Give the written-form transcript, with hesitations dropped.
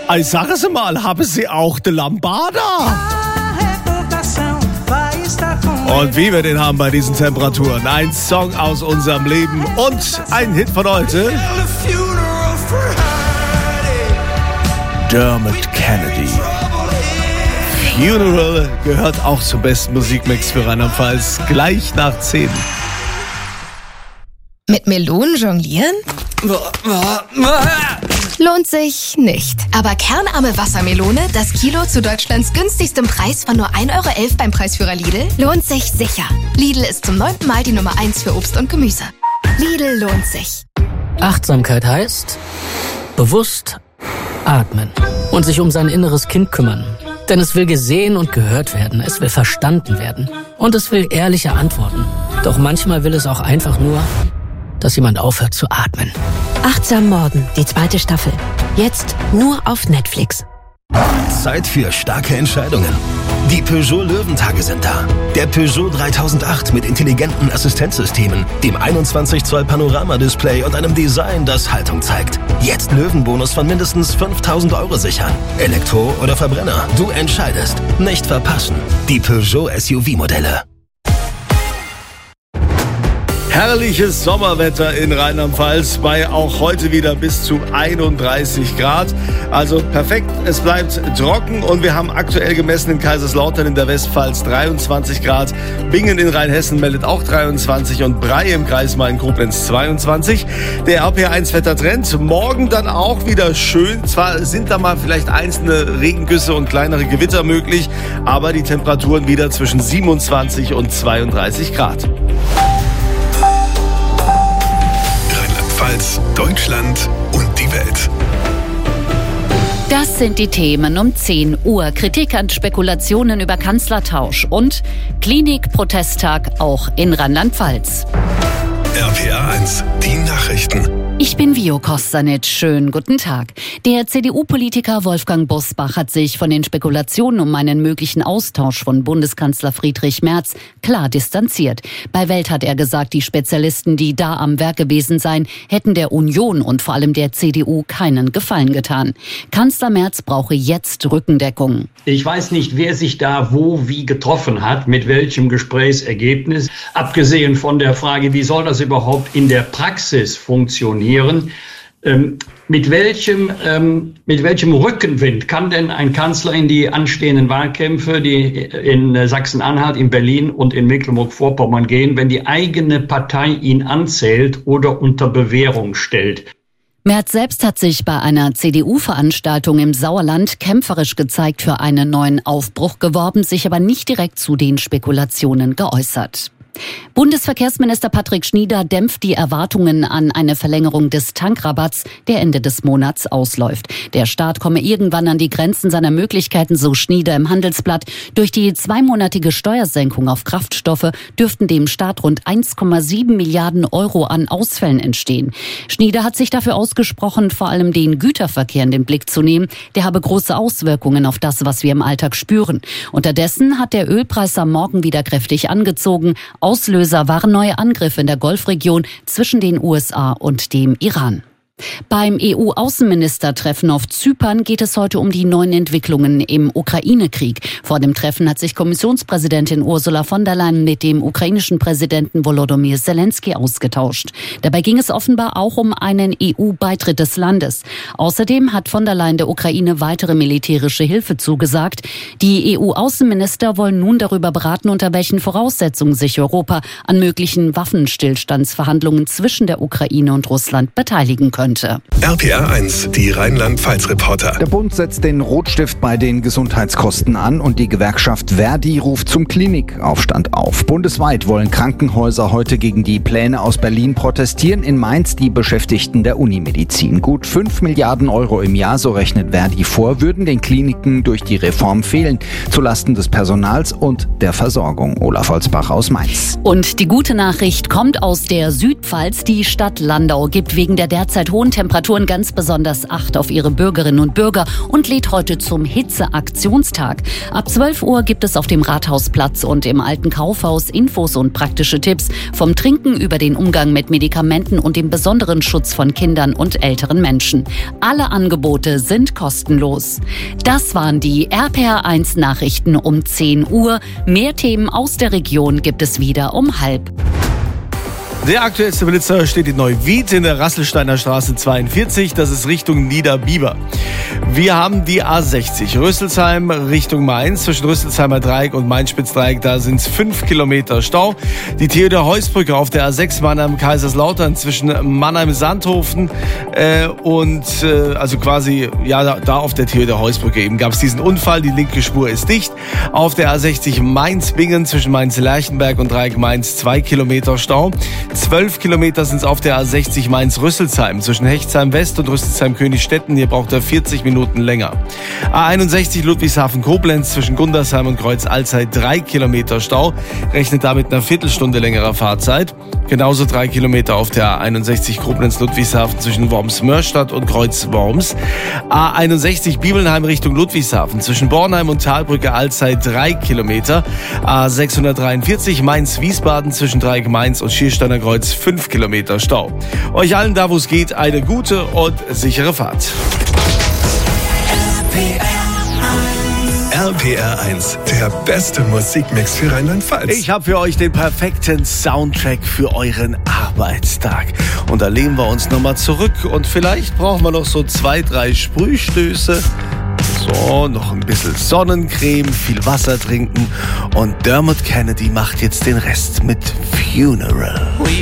Ich sage es mal, haben Sie auch de Lambada? Und wie wir den haben bei diesen Temperaturen. Ein Song aus unserem Leben und ein Hit von heute. Dermot Kennedy. Funeral gehört auch zum besten Musikmix für Rheinland-Pfalz. Gleich nach 10. Mit Melonen jonglieren? Lohnt sich nicht. Aber kernarme Wassermelone, das Kilo zu Deutschlands günstigstem Preis von nur 1,11 € beim Preisführer Lidl, lohnt sich sicher. Lidl ist zum 9. Mal die Nummer 1 für Obst und Gemüse. Lidl lohnt sich. Achtsamkeit heißt bewusst atmen und sich um sein inneres Kind kümmern. Denn es will gesehen und gehört werden, es will verstanden werden und es will ehrliche Antworten. Doch manchmal will es auch einfach nur, dass jemand aufhört zu atmen. Achtsam Morden, die 2. Staffel. Jetzt nur auf Netflix. Zeit für starke Entscheidungen. Die Peugeot Löwentage sind da. Der Peugeot 3008 mit intelligenten Assistenzsystemen, dem 21 Zoll Panoramadisplay und einem Design, das Haltung zeigt. Jetzt Löwenbonus von mindestens 5.000 € sichern. Elektro oder Verbrenner, du entscheidest. Nicht verpassen. Die Peugeot SUV-Modelle. Herrliches Sommerwetter in Rheinland-Pfalz bei auch heute wieder bis zu 31 Grad. Also perfekt, es bleibt trocken und wir haben aktuell gemessen in Kaiserslautern in der Westpfalz 23 Grad. Bingen in Rheinhessen meldet auch 23 und Bray im Kreis Main-Koblenz 22. Der RPR1-Wettertrend, morgen dann auch wieder schön. Zwar sind da mal vielleicht einzelne Regengüsse und kleinere Gewitter möglich, aber die Temperaturen wieder zwischen 27 und 32 Grad. Deutschland und die Welt. Das sind die Themen um 10 Uhr. Kritik an Spekulationen über Kanzlertausch und Klinik-Protesttag auch in Rheinland-Pfalz. RPR1, die Nachrichten. Ich bin Vio Kostanic. Schönen guten Tag. Der CDU-Politiker Wolfgang Bosbach hat sich von den Spekulationen um einen möglichen Austausch von Bundeskanzler Friedrich Merz klar distanziert. Bei Welt hat er gesagt, die Spezialisten, die da am Werk gewesen seien, hätten der Union und vor allem der CDU keinen Gefallen getan. Kanzler Merz brauche jetzt Rückendeckung. Ich weiß nicht, wer sich da wo wie getroffen hat, mit welchem Gesprächsergebnis. Abgesehen von der Frage, wie soll das überhaupt in der Praxis funktionieren? Mit welchem Rückenwind kann denn ein Kanzler in die anstehenden Wahlkämpfe, die in Sachsen-Anhalt, in Berlin und in Mecklenburg-Vorpommern gehen, wenn die eigene Partei ihn anzählt oder unter Bewährung stellt? Merz selbst hat sich bei einer CDU-Veranstaltung im Sauerland kämpferisch gezeigt, für einen neuen Aufbruch geworben, sich aber nicht direkt zu den Spekulationen geäußert. Bundesverkehrsminister Patrick Schnieder dämpft die Erwartungen an eine Verlängerung des Tankrabatts, der Ende des Monats ausläuft. Der Staat komme irgendwann an die Grenzen seiner Möglichkeiten, so Schnieder im Handelsblatt. Durch die 2-monatige Steuersenkung auf Kraftstoffe dürften dem Staat rund 1,7 Milliarden € an Ausfällen entstehen. Schnieder hat sich dafür ausgesprochen, vor allem den Güterverkehr in den Blick zu nehmen. Der habe große Auswirkungen auf das, was wir im Alltag spüren. Unterdessen hat der Ölpreis am Morgen wieder kräftig angezogen. Auslöser waren neue Angriffe in der Golfregion zwischen den USA und dem Iran. Beim EU-Außenministertreffen auf Zypern geht es heute um die neuen Entwicklungen im Ukraine-Krieg. Vor dem Treffen hat sich Kommissionspräsidentin Ursula von der Leyen mit dem ukrainischen Präsidenten Volodymyr Zelensky ausgetauscht. Dabei ging es offenbar auch um einen EU-Beitritt des Landes. Außerdem hat von der Leyen der Ukraine weitere militärische Hilfe zugesagt. Die EU-Außenminister wollen nun darüber beraten, unter welchen Voraussetzungen sich Europa an möglichen Waffenstillstandsverhandlungen zwischen der Ukraine und Russland beteiligen könnte. RPR1, die Rheinland-Pfalz-Reporter. Der Bund setzt den Rotstift bei den Gesundheitskosten an und die Gewerkschaft Verdi ruft zum Klinikaufstand auf. Bundesweit wollen Krankenhäuser heute gegen die Pläne aus Berlin protestieren. In Mainz die Beschäftigten der Unimedizin. Gut 5 Milliarden € im Jahr, so rechnet Verdi vor, würden den Kliniken durch die Reform fehlen. Zulasten des Personals und der Versorgung. Olaf Holzbach aus Mainz. Und die gute Nachricht kommt aus der Südpfalz. Die Stadt Landau gibt wegen der derzeit hohen hohen Temperaturen ganz besonders Acht auf ihre Bürgerinnen und Bürger und lädt heute zum Hitzeaktionstag. Ab 12 Uhr gibt es auf dem Rathausplatz und im Alten Kaufhaus Infos und praktische Tipps vom Trinken über den Umgang mit Medikamenten und dem besonderen Schutz von Kindern und älteren Menschen. Alle Angebote sind kostenlos. Das waren die RPR1 Nachrichten um 10 Uhr. Mehr Themen aus der Region gibt es wieder um 12:30. Der aktuellste Blitzer steht in Neuwied in der Rasselsteiner Straße 42. Das ist Richtung Niederbiber. Wir haben die A60 Rüsselsheim Richtung Mainz. Zwischen Rüsselsheimer Dreieck und Mainz-Spitzdreieck, da sind es 5 Kilometer Stau. Die Theodor-Heuss-Brücke auf der A6 Mannheim-Kaiserslautern zwischen Mannheim-Sandhofen also quasi da auf der Theodor-Heuss-Brücke eben gab es diesen Unfall. Die linke Spur ist dicht. Auf der A60 Mainz-Bingen zwischen Mainz-Lerchenberg und Dreieck Mainz 2 Kilometer Stau. 12 Kilometer sind es auf der A60 Mainz-Rüsselsheim zwischen Hechtsheim West und Rüsselsheim-Königstetten. Hier braucht er 40 Minuten länger. A61 Ludwigshafen-Koblenz zwischen Gundersheim und Kreuz-Alzey 3 Kilometer Stau. Rechnet damit einer Viertelstunde längerer Fahrzeit. Genauso 3 Kilometer auf der A61 Koblenz-Ludwigshafen zwischen Worms-Mörstadt und Kreuz-Worms. A61 Bibelnheim Richtung Ludwigshafen zwischen Bornheim und Talbrücke-Alzey 3 Kilometer. A643 Mainz-Wiesbaden zwischen Dreieck Mainz und Schiersteiner Kreuz 5 Kilometer Stau. Euch allen da, wo es geht, eine gute und sichere Fahrt. RPR1, der beste Musikmix für Rheinland-Pfalz. Ich habe für euch den perfekten Soundtrack für euren Arbeitstag. Und da lehnen wir uns nochmal zurück und vielleicht brauchen wir noch so 2, 3 Sprühstöße. So, noch ein bisschen Sonnencreme, viel Wasser trinken und Dermot Kennedy macht jetzt den Rest mit Funeral.